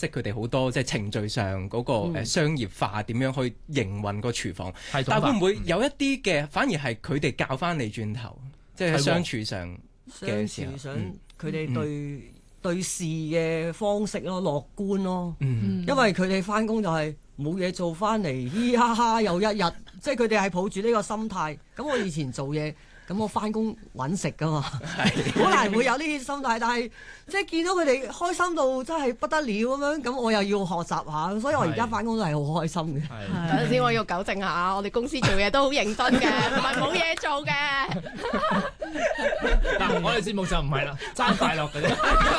識佢哋好多即係程序上嗰個商業化點樣去營運個廚房，但係會唔會有一啲嘅反而係佢哋教翻你轉頭，即係喺相處上嘅時候， 佢哋對事嘅方式咯，樂觀咯，因為佢哋翻工就係冇嘢做翻嚟，嘻嘻哈哈又一日，即係佢哋係抱住呢個心態。咁我以前做嘢，咁我翻工揾食噶嘛，好難會有呢啲心態。但係即係見到佢哋開心到真係不得了咁樣，咁我又要學習下，所以我而家翻工都係好開心嘅。 等陣先，我要糾正下，我哋公司做嘢都好認真嘅，唔係冇嘢做嘅。 嗱，我哋節目就唔係啦，爭快樂嘅啫。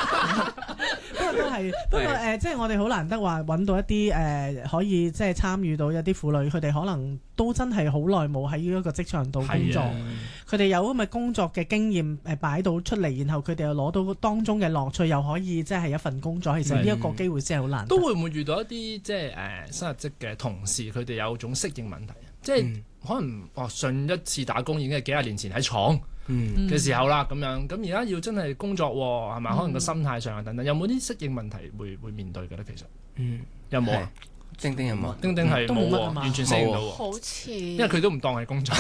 不過即係我哋好難得話揾到一啲可以即係參與到一啲婦女，佢哋可能都真係好耐冇喺呢一個職場度工作，佢哋有咁嘅工作嘅經驗擺到出嚟，然後佢哋又攞到當中嘅樂趣，又可以即係一份工作，其實呢一個機會先係好難得。 都會唔會遇到一啲即係新入職嘅同事，佢哋有種適應問題，即係可能上一次打工已經係幾廿年前喺廠嘅時候啦，咁樣咁而家要真係工作係咪？可能個心態上啊等等，有冇啲適應問題會面對嘅咧？其實有冇啊？ 丁丁有冇？ 丁丁係冇喎，完全適應唔到喎。 好似因為佢都唔當係工作。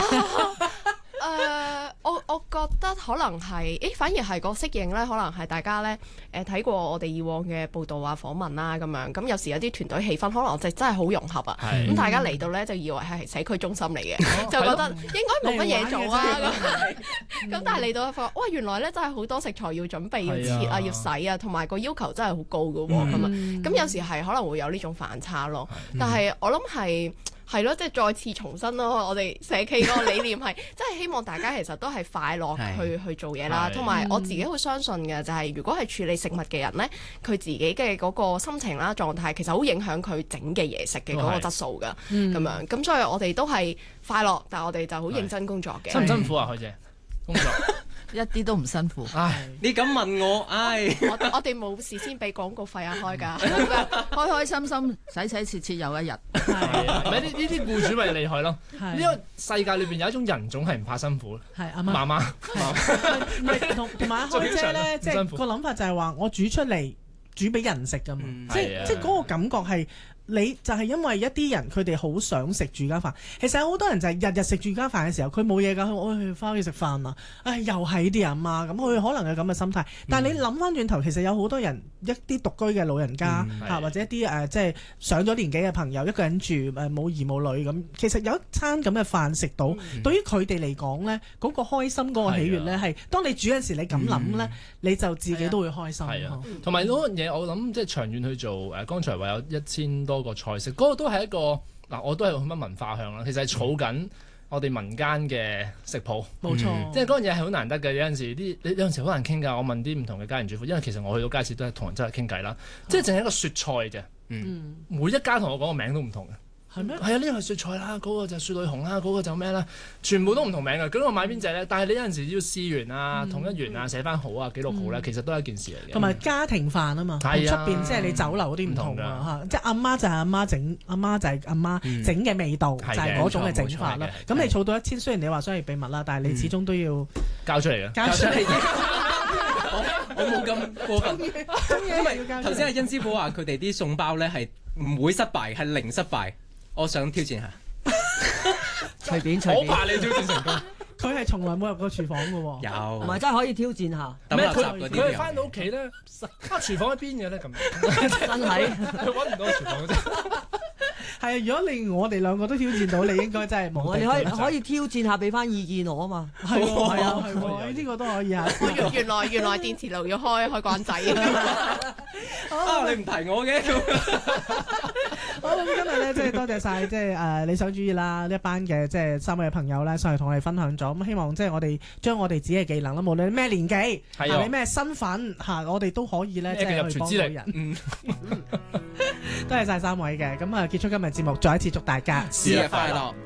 我覺得可能係，反而係個適應咧，可能係大家咧睇過我哋以往嘅報道啊、訪問啦咁樣，咁有時有啲團隊氣氛可能就真係好融合啊，咁大家嚟到咧就以為係社區中心嚟嘅，就覺得應該冇乜嘢做啊咁但係嚟到發覺，哇原來咧真係好多食材要準備、要切啊、要洗啊，同埋個要求真係好高㗎喎咁啊，咁有時係可能會有呢種反差咯，但係我諗係咯，即係再次重申咯，我哋社企嗰個理念係，即係希望大家其實都係快樂去做嘢啦。同埋我自己好相信嘅就係，如果係處理食物嘅人呢，佢自己嘅嗰個心情啦、狀態，其實好影響佢整嘅嘢食嘅嗰個質素㗎。咁樣咁，所以我哋都係快樂，但係我哋就好認真工作嘅。 辛唔辛苦啊，海姐？工作一啲都唔辛苦。 唉， 你咁問我， 我哋冇事先俾廣告費開㗎， 開開心心洗洗切切又一日。 係啊，呢啲僱主咪厲害咯。呢個世界裏邊有一種人種係唔怕辛苦， 係阿媽媽。 唔係同埋阿開姐咧，即係個諗法就係話，我煮出嚟煮俾人食㗎嘛，即係嗰個感覺係。你就係因為一啲人佢哋好想食住家飯，其實有好多人就係日日食住家飯嘅時候，佢冇嘢㗎，我去翻屋企食飯啦，又係呢啲人啊，咁佢可能有咁嘅心態。但係你諗翻轉頭，其實有好多人一啲獨居嘅老人家或者一啲即係上咗年紀嘅朋友，一個人住冇兒冇女咁，其實有一餐咁嘅飯食到，對於佢哋嚟講呢，嗰個開心嗰個喜悅呢，係當你煮嗰陣時，你咁諗呢，你就自己都會開心。 係啊，同埋嗰樣嘢，我諗即係長遠去做剛才話有1000多個菜式，嗰個都係一個我都係乜文化向啦。其實係儲緊我哋民間嘅食譜， 冇錯。即係嗰樣嘢係好難得嘅。有陣時你有陣時好難傾㗎。我問啲唔同嘅家庭主婦，因為其實我去到街市都係同人真係傾偈啦。即係淨係一個雪菜嘅，每一家同我講個名都唔同嘅。 係咩？ 係啊，呢個係雪菜啦，嗰個就雪女紅啦，嗰個就咩啦，全部都唔同名嘅。究竟我買邊隻咧？但係你有陣時要試完啊、統一完啊、寫翻好啊、記錄好咧，其實都係一件事嚟嘅。 同埋家庭飯啊嘛，同出邊即係你酒樓嗰啲唔同啊嚇，即係阿媽就係阿媽整，阿媽就係阿媽整嘅味道，就係嗰種嘅整法啦。咁你儲到1000，雖然你話商業秘密啦，但係你始終都要交出嚟嘅。 交出嚟。我冇咁過分，因為頭先阿甄師傅話佢哋啲餸包咧係唔會失敗，係零失敗。我想挑戰下， 隨便， 我怕你挑戰成功。 佢係從來冇入過廚房嘅喎。 有， 唔係真係可以挑戰下。 佢係翻到屋企咧，廚房喺邊嘅咧咁。 真係佢揾唔到廚房啫。 係啊，如果我哋兩個都挑戰到，你應該真係冇。 你可以挑戰下，俾翻意見我啊嘛。 係喎，呢個都可以啊。 原來電磁爐要開關仔。 你唔提我嘅。 好，咁今日咧，即係多謝晒，即係理想主義啦，呢一班嘅即係3位朋友咧，上嚟同我哋分享咗。咁希望即係我哋將我哋自己嘅技能啦，無論咩年紀，係你咩身份嚇，我哋都可以咧，即係去幫到人。多謝晒3位嘅，咁結束今日節目，再一次祝大家節日快樂。